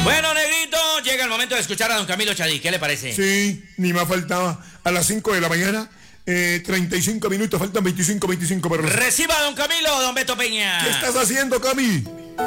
Bueno, negrito, llega el momento de escuchar a don Camilo Chadí. ¿Qué le parece? Sí, ni más faltaba. A las 5 de la mañana, 35 minutos, faltan 25 para los... Reciba a don Camilo, don Beto Peña. ¿Qué estás haciendo, Cami?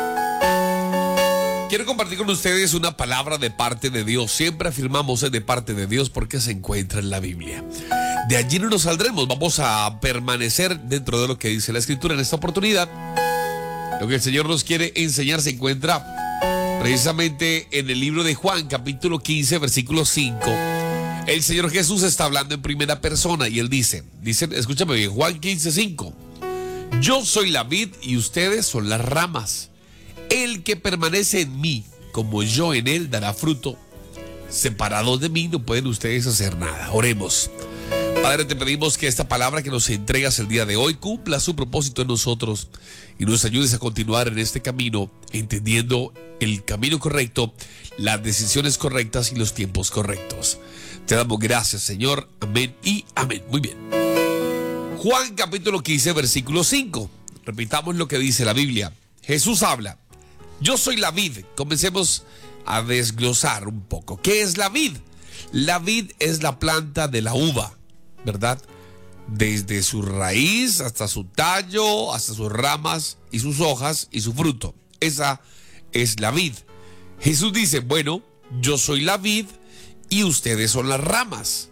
Quiero compartir con ustedes una palabra de parte de Dios. Siempre afirmamos es de parte de Dios porque se encuentra en la Biblia. De allí no nos saldremos. Vamos a permanecer dentro de lo que dice la Escritura en esta oportunidad. Lo que el Señor nos quiere enseñar se encuentra precisamente en el libro de Juan, capítulo 15, versículo 5. El Señor Jesús está hablando en primera persona y Él dice, escúchame bien, Juan 15, 5. Yo soy la vid y ustedes son las ramas. El que permanece en mí, como yo en él, dará fruto. Separados de mí no pueden ustedes hacer nada. Oremos. Padre, te pedimos que esta palabra que nos entregas el día de hoy cumpla su propósito en nosotros y nos ayudes a continuar en este camino, entendiendo el camino correcto, las decisiones correctas y los tiempos correctos. Te damos gracias, Señor. Amén y amén. Muy bien. Juan capítulo 15, versículo 5. Repitamos lo que dice la Biblia. Jesús habla. Yo soy la vid. Comencemos a desglosar un poco. ¿Qué es la vid? La vid es la planta de la uva, ¿verdad? Desde su raíz hasta su tallo, hasta sus ramas y sus hojas y su fruto. Esa es la vid. Jesús dice, bueno, yo soy la vid y ustedes son las ramas.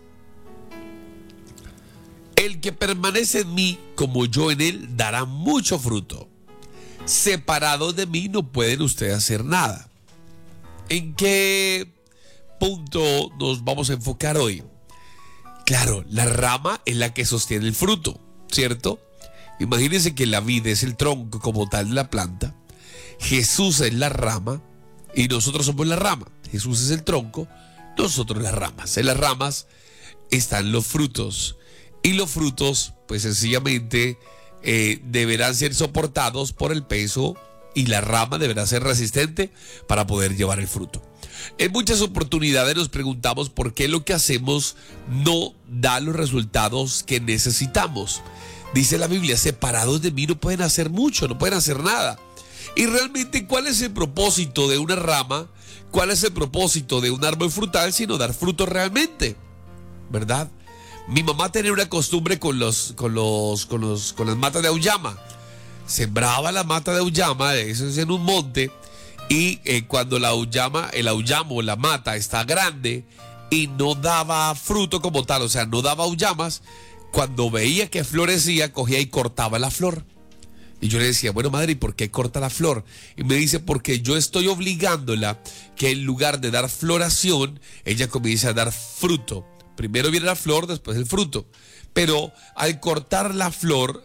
El que permanece en mí, como yo en él, dará mucho fruto. Separados de mí no pueden ustedes hacer nada. ¿En qué punto nos vamos a enfocar hoy? Claro, la rama es la que sostiene el fruto, ¿cierto? Imagínense que la vid es el tronco como tal de la planta. Jesús es la rama y nosotros somos la rama. Jesús es el tronco, nosotros las ramas. En las ramas están los frutos y los frutos, pues sencillamente deberán ser soportados por el peso y la rama deberá ser resistente para poder llevar el fruto. En muchas oportunidades nos preguntamos por qué lo que hacemos no da los resultados que necesitamos. Dice la Biblia, separados de mí no pueden hacer mucho, no pueden hacer nada. Y realmente, ¿cuál es el propósito de una rama? ¿Cuál es el propósito de un árbol frutal sino dar fruto realmente? ¿Verdad? Mi mamá tenía una costumbre con las matas de auyama. Sembraba la mata de auyama, eso es en un monte, y cuando el auyamo, la mata está grande y no daba fruto como tal, o sea, no daba auyamas, cuando veía que florecía, cogía y cortaba la flor. Y yo le decía, bueno, madre, ¿y por qué corta la flor? Y me dice, porque yo estoy obligándola que en lugar de dar floración, ella comience a dar fruto. Primero viene la flor, después el fruto. Pero al cortar la flor,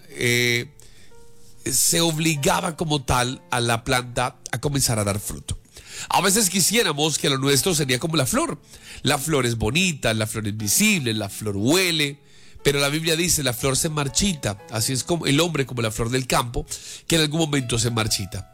se obligaba como tal a la planta a comenzar a dar fruto. A veces quisiéramos que lo nuestro sería como la flor. La flor es bonita, la flor es visible, la flor huele, pero la Biblia dice la flor se marchita. Así es como el hombre, como la flor del campo, que en algún momento se marchita.